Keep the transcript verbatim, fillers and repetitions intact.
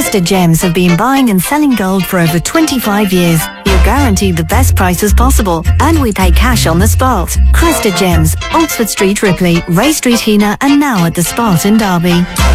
Cresta Gems have been buying and selling gold for over twenty-five years. You're guaranteed the best prices possible, and we pay cash on the spot. Cresta Gems, Oxford Street, Ripley, Ray Street, Heanor, and now at the Spot in Derby.